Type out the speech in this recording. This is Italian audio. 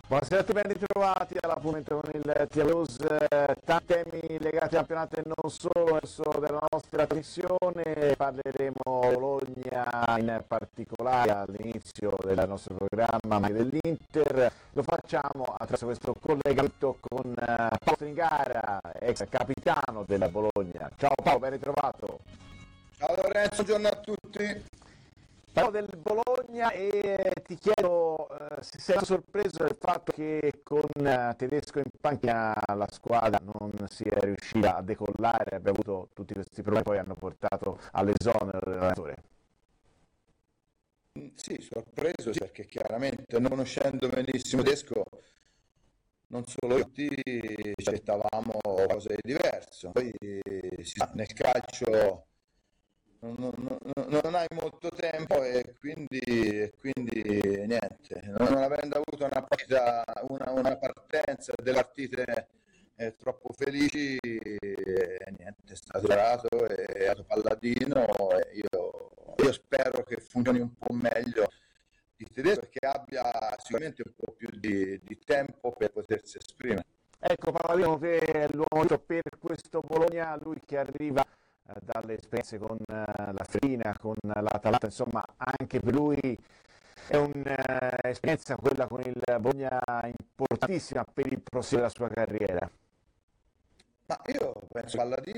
Buonasera a tutti, ben ritrovati all'appuntamento con il TIA Blues, tanti temi legati al campionato e non solo, nel solo della nostra trasmissione. Parleremo Bologna in particolare all'inizio del nostro programma, ma anche dell'Inter. Lo facciamo attraverso questo collegamento con Paolo Stringara, ex capitano della Bologna. Ciao Paolo, ben ritrovato. Ciao Lorenzo, buongiorno a tutti. Parlo del Bologna e ti chiedo se sei sorpreso del fatto che con Tedesco in panchina la squadra non sia riuscita a decollare, abbia avuto tutti questi problemi che poi hanno portato all'esonero dell'allenatore. Sì, sorpreso perché chiaramente non conoscendo benissimo Tedesco, non solo tutti ci aspettavamo cose diverse. Poi nel calcio non hai molto tempo e quindi niente, non avendo avuto una partita, una partenza delle partite troppo felici, niente, è stato tirato e è stato palladino e io spero che funzioni un po' meglio il tedesco perché abbia sicuramente un po' più di tempo per potersi esprimere. Ecco, parliamo che è l'uomo per questo Bologna, lui che arriva dalle esperienze con la Fiorentina, con l'Atalanta, insomma anche per lui è un'esperienza quella con il Bologna importantissima per il proseguo della sua carriera. Ma io penso Palladino